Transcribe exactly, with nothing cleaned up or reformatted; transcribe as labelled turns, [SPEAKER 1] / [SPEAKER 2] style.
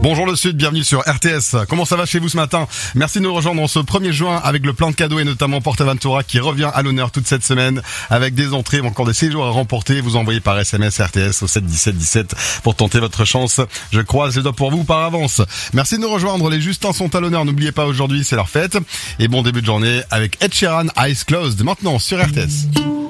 [SPEAKER 1] Bonjour le Sud, bienvenue sur R T S. Comment ça va chez vous ce matin? Merci de nous rejoindre en ce premier juin avec le plan de cadeaux et notamment PortAventura qui revient à l'honneur toute cette semaine avec des entrées ou encore des séjours à remporter. Vous envoyez par S M S R T S au sept dix-sept dix-sept pour tenter votre chance. Je croise les doigts pour vous par avance. Merci de nous rejoindre. Les Justins sont à l'honneur. N'oubliez pas, aujourd'hui c'est leur fête. Et bon début de journée avec Ed Sheeran, Eyes Closed. Maintenant sur R T S.